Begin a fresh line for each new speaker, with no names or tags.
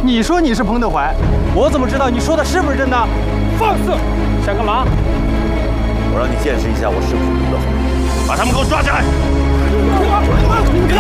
你说你是彭德怀，我怎么知道你说的是不是真的？放肆！想干嘛？
我让你见识一下我是不是彭德怀。把他们给我抓起来！